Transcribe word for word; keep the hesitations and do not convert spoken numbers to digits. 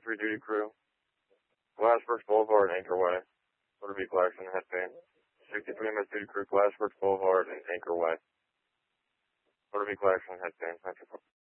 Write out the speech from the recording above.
three duty crew. Glassworks Boulevard, Anchor Way. Motor vehicle accident, head pain. sixty-three M S duty crew, Glassworks Boulevard and Anchor Way. Motor vehicle accident, head pain.